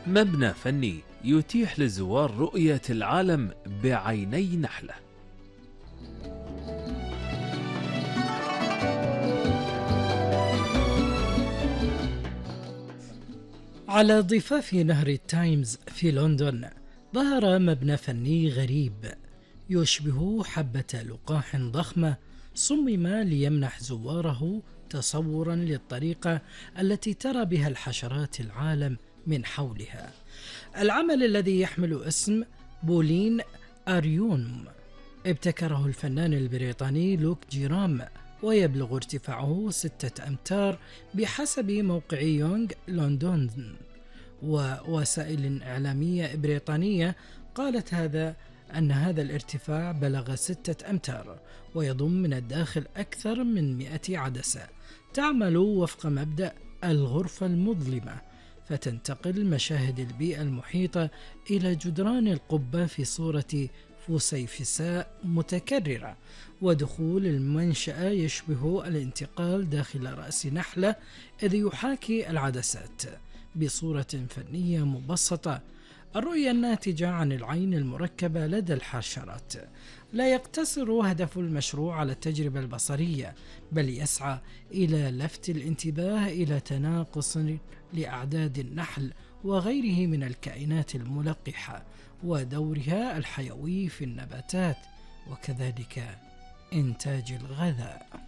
مبنى فني يتيح للزوار رؤية العالم بعيني نحلة. على ضفاف نهر التايمز في لندن ظهر مبنى فني غريب يشبه حبة لقاح ضخمة، صمم ليمنح زواره تصورا للطريقة التي ترى بها الحشرات العالم من حولها. العمل الذي يحمل اسم بولين أريونوم ابتكره الفنان البريطاني لوك جيرام، ويبلغ ارتفاعه 6 أمتار بحسب موقع يونغ لندن. ووسائل إعلامية بريطانية قالت أن هذا الارتفاع بلغ 6 أمتار، ويضم من الداخل أكثر من 100 عدسة تعمل وفق مبدأ الغرفة المظلمة، فتنتقل مشاهد البيئة المحيطة إلى جدران القبة في صورة فسيفساء متكررة، ودخول المنشأ يشبه الانتقال داخل رأس نحلة، إذ يحاكي العدسات بصورة فنية مبسطة. الرؤية الناتجة عن العين المركبة لدى الحشرات لا يقتصر هدف المشروع على التجربة البصرية، بل يسعى إلى لفت الانتباه إلى تناقص لأعداد النحل وغيره من الكائنات الملقحة ودورها الحيوي في النباتات، وكذلك إنتاج الغذاء.